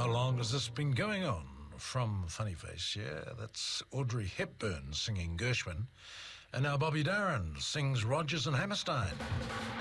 How long has this been going on? From Funny Face, yeah, that's Audrey Hepburn singing Gershwin. And now Bobby Darin sings Rodgers and Hammerstein.